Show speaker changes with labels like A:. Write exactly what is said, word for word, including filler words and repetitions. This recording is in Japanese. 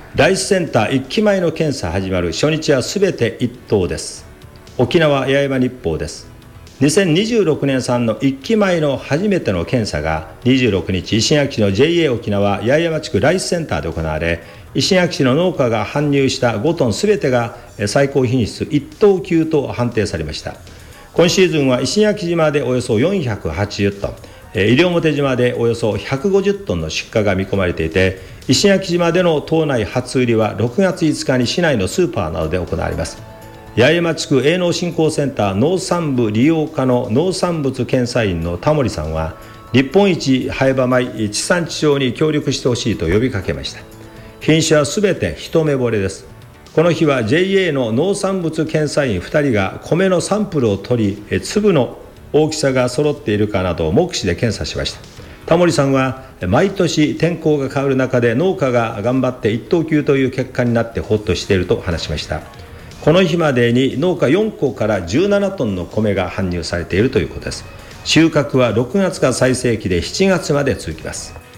A: ライスセンターいっき米の検査始まる。初日はすべて一等です。沖縄八重山日報です。にせんにじゅうろくねん産のいっき米の初めての検査がにじゅうろくにち石垣市の ジェイエー 沖縄八重山地区ライスセンターで行われ、石垣市の農家が搬入したごトンすべてが最高品質一等級と判定されました。今シーズンは石垣島でおよそよんひゃくはちじゅっトン、西表島でおよそひゃくごじゅっトンの出荷が見込まれていて、石垣島での島内初売りはろくがついつかに市内のスーパーなどで行われます。八重山地区営農振興センター農産部利用課の農産物検査員の田森さんは、日本一早場米地産地消に協力してほしいと呼びかけました。品種はすべて一目惚れです。この日は ジェイエー の農産物検査員ふたりが米のサンプルを取り、粒の大きさが揃っているかなどを目視で検査しました。田森さんは、毎年天候が変わる中で農家が頑張って一等級という結果になってほっとしていると話しました。この日までに農家よんこからじゅうななトンの米が搬入されているということです。収穫はろくがつが最盛期でしちがつまで続きます。